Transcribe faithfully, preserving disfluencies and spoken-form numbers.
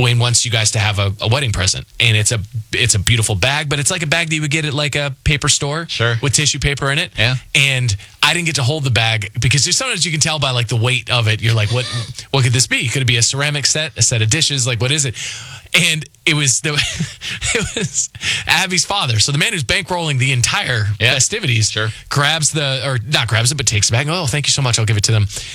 Wayne wants you guys to have a, a wedding present, and it's a it's a beautiful bag, but it's like a bag that you would get at like a paper store, sure, with tissue paper in it. Yeah. And I didn't get to hold the bag because there's sometimes you can tell by like the weight of it. You're like, what what could this be? Could it be a ceramic set, a set of dishes? Like, what is it? And it was the it was Abby's father. So the man who's bankrolling the entire yeah. festivities sure. grabs the or not grabs it, but takes it back. Oh, thank you so much. I'll give it to them.